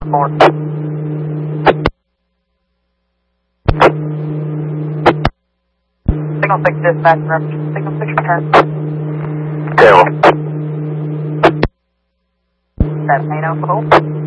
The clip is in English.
4. Signal 6 dispatch, reference. Signal 6 return. Tail. 780 for hold.